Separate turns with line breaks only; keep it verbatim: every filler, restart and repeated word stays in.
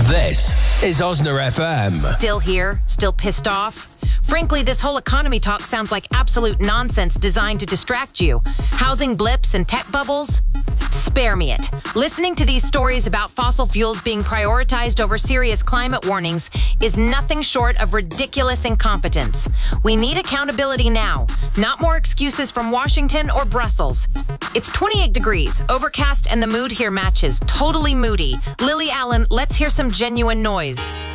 This is Osner F M.
Still here? Still pissed off? Frankly, this whole economy talk sounds like absolute nonsense designed to distract you. Housing blips and tech bubbles? Spare me it. Listening to these stories about fossil fuels being prioritized over serious climate warnings is nothing short of ridiculous incompetence. We need accountability now, not more excuses from Washington or Brussels. It's twenty-eight degrees, overcast, and the mood here matches. Totally moody. Lily Allen, let's hear some genuine noise.